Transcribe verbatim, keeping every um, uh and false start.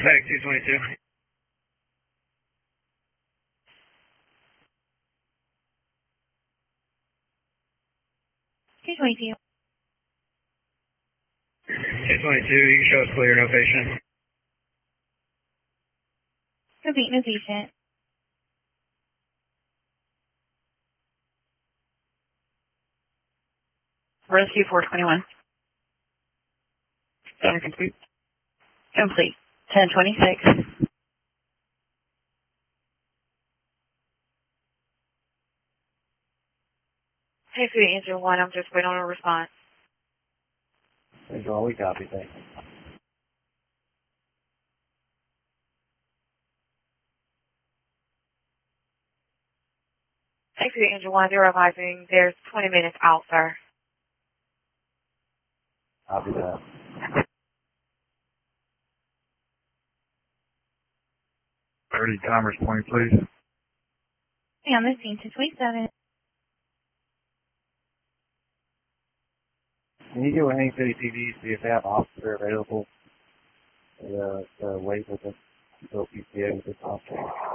Contact two twenty-two. two twenty-two. two twenty-two, you can show us clear, no patient. Repeat, no patient. Rescue four twenty-one. Sound complete. Complete. ten twenty-six. Hey, Food Answer one, I'm just waiting on a response. Angel one, we copy, thanks. Hey, Food Answer one, they're advising there's twenty minutes out, sir. Copy that. thirty Commerce Point, please. Hey, on the scene, two twenty-seven. Can you go with Haines City P D, see if they have an officer available to, uh, to wait with us until P C A with this officer?